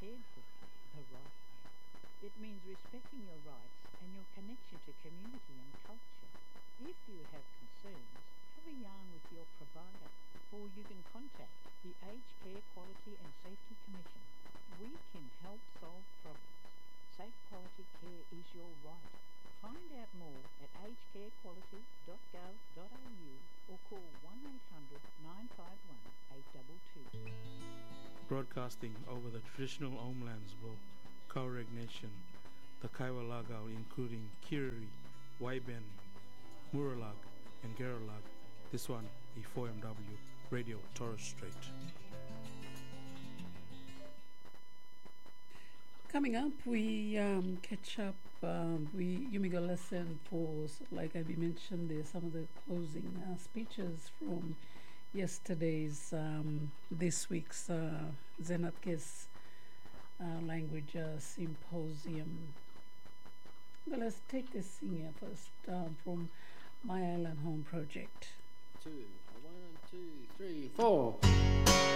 cared for the right way. It means respecting your rights and your connection to community and culture. If you have concerns, have a yarn with your provider, or you can contact the Aged Care Quality and Safety Commission. We can help solve problems. Safe quality care is your right. Find out more at agedcarequality.gov.au or call 1800 951 822. Broadcasting over the traditional homelands of Kaureg Nation, the Kaiwa Lagao, including Kiriri, Waibeni, Muralag, and Geralag. This one, E4MW Radio Torres Strait. Coming up, we catch up. You make a lesson for, like I mentioned, there's some of the closing speeches from yesterday's, this week's Zenatke's language symposium. Well, let's take this thing here first from My Island Home Project. 1, 2, 3, 4.